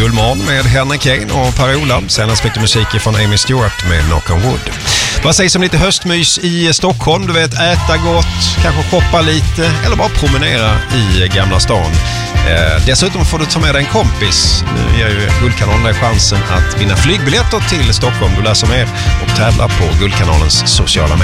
Guldmorgon med Henrik Kane och Per-Ola. Senast fick du musik från Amy Stewart med Knock on Wood. Vad sägs om lite höstmys i Stockholm? Du vet, äta gott, kanske shoppa lite eller bara promenera i Gamla stan. Dessutom får du ta med dig en kompis. Nu ger ju Guldkanalen dig chansen att vinna flygbiljetter till Stockholm. Du läser mer och tävlar på Guldkanalens sociala medier.